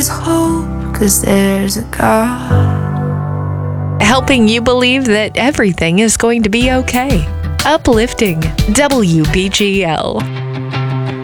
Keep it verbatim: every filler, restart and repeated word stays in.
hope, 'cause there's a God. Helping you believe that everything is going to be okay. Uplifting W B G L.